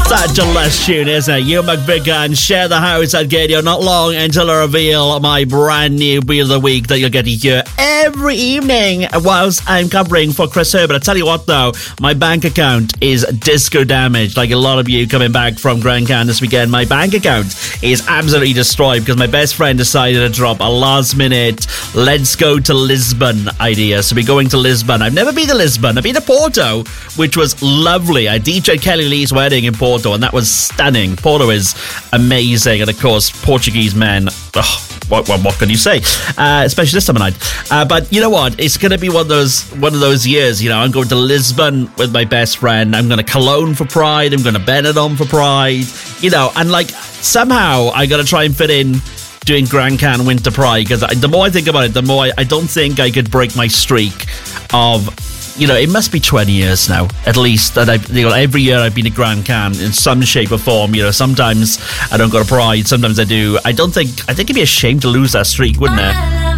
Such a lush tune, isn't it? Hugh McVicker and Share the House at Gadio. Not long until I reveal my brand new Beat of the Week that you'll get to hear every evening whilst I'm covering for Chris Herbert. I tell you what though, my bank account is disco damaged. Like a lot of you coming back from Grand Can this weekend, my bank account is absolutely destroyed because my best friend decided to drop a last minute let's go to Lisbon idea. So we're going to Lisbon. I've never been to Lisbon. I've been to Porto, which was lovely. I DJ'd Kelly Lee's wedding in Porto, and that was stunning. Porto is amazing, and of course, Portuguese men. What can you say? Especially this time of night. But you know what? It's going to be one of those years. You know, I'm going to Lisbon with my best friend. I'm going to Cologne for Pride. I'm going to Benidorm for Pride. You know, and like somehow I got to try and fit in doing Grand Can Winter Pride, because the more I think about it, the more I don't think I could break my streak of. You know, it must be 20 years now, at least, that every year I've been to Grand Can in some shape or form. You know, sometimes I don't go to Pride, sometimes I do. I think it'd be a shame to lose that streak, wouldn't it?